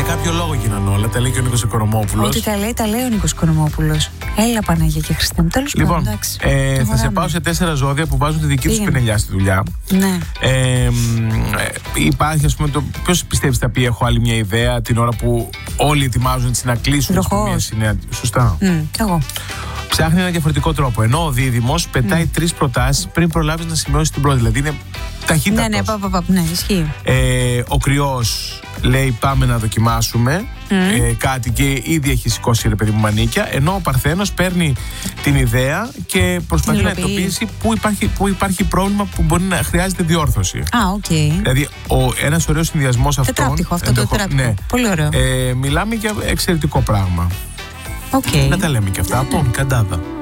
κάποιο λόγο γίνανε όλα. Τα λέει και ο Νίκος Οικονομόπουλος. Ό,τι τα λέει ο Νίκος Οικονομόπουλος. Έλα Παναγία και Χριστέ μου. Τέλος πάντων. Λοιπόν, θα σε πάω σε 4 ζώδια που βάζουν τη δική τους πινελιά στη δουλειά. Ναι. Υπάρχει, ας πούμε, ποιος πιστεύεις θα πει: έχω άλλη μια ιδέα την ώρα που όλοι ετοιμάζουν να κλείσουν μια συνέντευξη. Σωστά. Εγώ. Ψάχνει ένα διαφορετικό τρόπο. Ενώ ο δίδυμος πετάει 3 προτάσεις πριν προλάβεις να σημειώσεις την πρώτη. Δηλαδή είναι ταχύτατος. Ναι, ισχύει. Ο Κρυός λέει: πάμε να δοκιμάσουμε κάτι και ήδη έχει σηκώσει, ρε παιδί μου, μανίκια. Ενώ ο Παρθένος παίρνει την ιδέα και προσπαθεί να εντοπίσει πού υπάρχει πρόβλημα που μπορεί να χρειάζεται διόρθωση. Δηλαδή, ένας ωραίος συνδυασμός αυτών. Τετράπτυχο, αυτό το τετράπτυχο. Ναι. Πολύ ωραίο. Μιλάμε για εξαιρετικό πράγμα. Να τα λέμε και αυτά. Από Καντάδα.